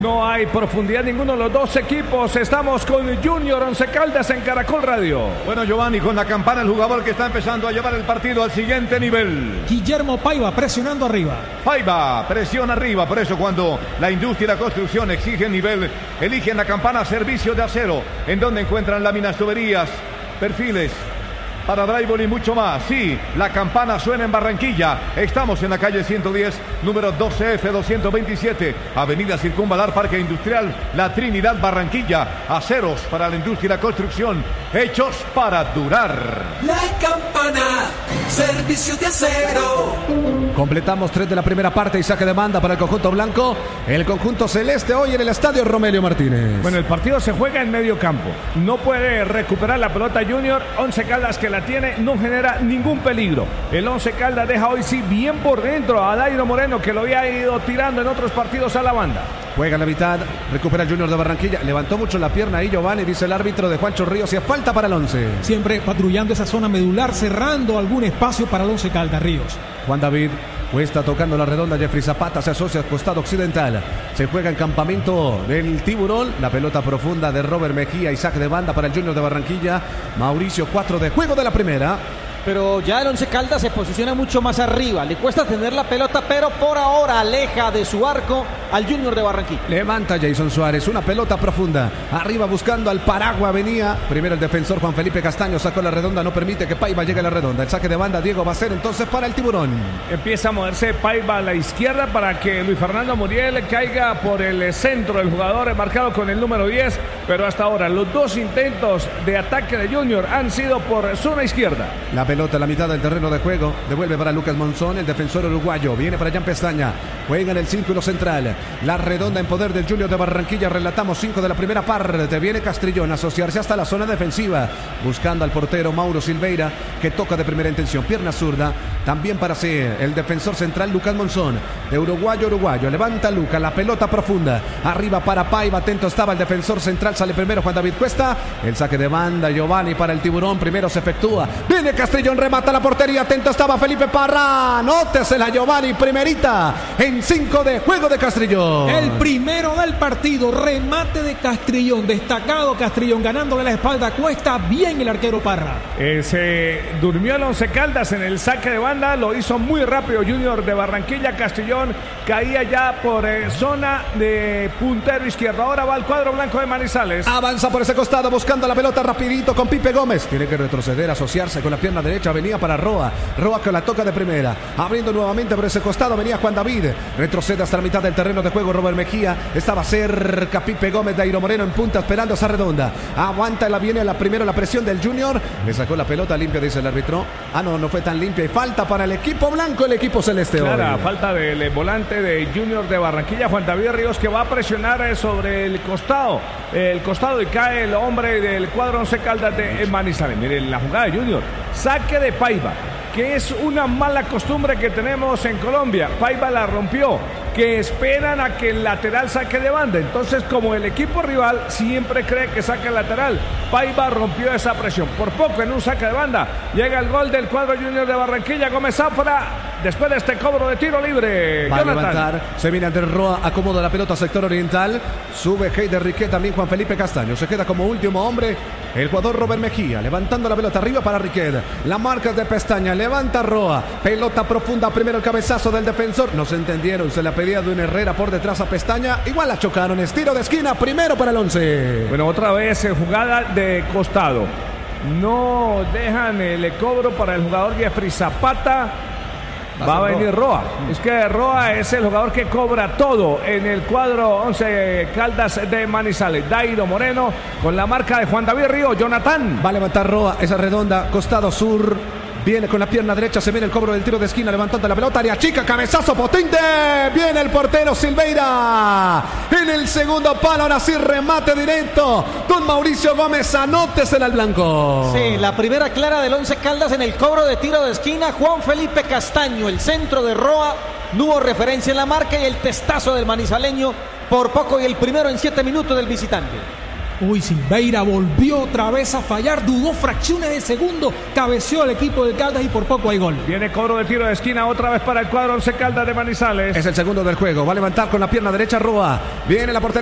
No hay profundidad ninguno de los dos equipos. Estamos con Junior Once Caldas en Caracol Radio. Bueno, Giovanni, con la campana el jugador que está empezando a llevar el partido al siguiente nivel. Guillermo Paiva presionando arriba. Paiva, presión arriba. Por eso cuando la industria y la construcción exigen nivel, eligen la campana servicio de acero, en donde encuentran láminas, tuberías, perfiles para drywall y mucho más. Sí, la campana suena en Barranquilla. Estamos en la calle 110, número 12F227, Avenida Circunvalar, Parque Industrial La Trinidad, Barranquilla. Aceros para la industria y la construcción, hechos para durar. La campana, servicio de acero. Completamos 3 de la primera parte y saque de banda para el conjunto blanco. El conjunto celeste hoy en el estadio Romelio Martínez. Bueno, el partido se juega en medio campo. No puede recuperar la pelota Junior. Once Caldas, que la tiene, no genera ningún peligro. El Once Caldas deja hoy sí bien por dentro a Dairo Moreno, que lo había ido tirando en otros partidos a la banda. Juega la mitad, recupera el Junior de Barranquilla. Levantó mucho la pierna ahí Giovanni, dice el árbitro de Juancho Ríos, y es falta para el Once. Siempre patrullando esa zona medular, cerrando algún espacio para el Once Caldas. Ríos. Juan David Cuesta tocando la redonda. Jeffrey Zapata se asocia al costado occidental. Se juega en campamento del Tiburón. La pelota profunda de Robert Mejía y saque de banda para el Junior de Barranquilla. Mauricio, 4 de juego de la primera. Pero ya el Once Caldas se posiciona mucho más arriba. Le cuesta tener la pelota, pero por ahora aleja de su arco al Junior de Barranquilla. Levanta Jason Suárez, una pelota profunda. Arriba buscando al Paragua, venía. Primero el defensor Juan Felipe Castaño sacó la redonda, no permite que Paiva llegue a la redonda. El saque de banda Diego va a ser entonces para el Tiburón. Empieza a moverse Paiva a la izquierda para que Luis Fernando Muriel caiga por el centro. El jugador marcado con el número 10, pero hasta ahora los dos intentos de ataque de Junior han sido por zona izquierda. La pelota a la mitad del terreno de juego. Devuelve para Lucas Monzón, el defensor uruguayo. Viene para Jan Pestaña. Juega en el círculo central. La redonda en poder del Junior de Barranquilla. Relatamos 5 de la primera parte. Viene Castrillón a asociarse hasta la zona defensiva. Buscando al portero Mauro Silveira, que toca de primera intención. Pierna zurda. También para ser el defensor central Lucas Monzón. De uruguayo. Levanta Lucas. La pelota profunda. Arriba para Paiva. Atento estaba el defensor central. Sale primero Juan David Cuesta. El saque de banda Giovanni para el Tiburón. Primero se efectúa. Viene Castrillón. Remata la portería. Atento estaba Felipe Parra. Nótesela Giovanni. Primerita en 5 de juego de Castrillón. El primero del partido. Remate de Castrillón. Destacado Castrillón. Ganándole la espalda a Cuesta. Bien el arquero Parra. Se durmió el Once Caldas en el saque de banda. Lo hizo muy rápido Junior de Barranquilla. Castrillón caía ya por zona de puntero izquierdo. Ahora va al cuadro blanco de Manizales. Avanza por ese costado buscando la pelota rapidito con Pipe Gómez. Tiene que retroceder, asociarse con la pierna derecha. Venía para Roa. Roa que la toca de primera. Abriendo nuevamente por ese costado venía Juan David. Retrocede hasta la mitad del terreno de juego Robert Mejía. Estaba cerca Pipe Gómez. Dairo Moreno en punta esperando esa redonda. Aguanta, viene primero la presión del Junior. Le sacó la pelota limpia, dice el árbitro. No fue tan limpia. Y falta para el equipo blanco, el equipo celeste. Clara, hoy. falta del volante de Junior de Barranquilla, Juan David Ríos, que va a presionar sobre el costado y cae el hombre del cuadro Once Caldas de Manizales. Miren la jugada de Junior. Saque de Paiva, que es una mala costumbre que tenemos en Colombia. Paiva la rompió, que esperan a que el lateral saque de banda. Entonces, como el equipo rival siempre cree que saca el lateral, Paiva rompió esa presión. Por poco en un saque de banda llega el gol del cuadro Junior de Barranquilla. Gómez Zafra, después de este cobro de tiro libre. Va Jonathan. a levantar, se viene ante Roa, acomoda la pelota sector oriental. Sube Heider Riquet, también Juan Felipe Castaño. Se queda como último hombre el jugador Robert Mejía, levantando la pelota arriba para Riquet. La marca de Pestaña, levanta Roa. Pelota profunda, primero el cabezazo del defensor. No se entendieron, se la pedía de un Herrera por detrás a Pestaña. Igual la chocaron, estiro de esquina, primero para el Once. Bueno, otra vez jugada de costado. No dejan el cobro para el jugador Jeffrey Zapata. Va a venir Roa. Es que Roa es el jugador que cobra todo en el cuadro Once Caldas de Manizales. Dairo Moreno con la marca de Juan David Río. Jonathan. Va a levantar Roa, esa redonda, costado sur. Viene con la pierna derecha, se viene el cobro del tiro de esquina, levantando la pelota, área chica, cabezazo potente. Viene el portero Silveira. En el segundo palo, ahora sí remate directo. Don Mauricio Gómez, anótesela al blanco. Sí, la primera clara del Once Caldas en el cobro de tiro de esquina. Juan Felipe Castaño, el centro de Roa. No hubo referencia en la marca y el testazo del manizaleño por poco y el primero en 7 minutos del visitante. Uy, Silveira volvió otra vez a fallar, dudó fracciones de segundo, cabeceó el equipo del Caldas y por poco hay gol. Viene cobro de tiro de esquina otra vez para el cuadro Once Caldas de Manizales. Es el segundo del juego. Va a levantar con la pierna derecha Roa. Viene la portería.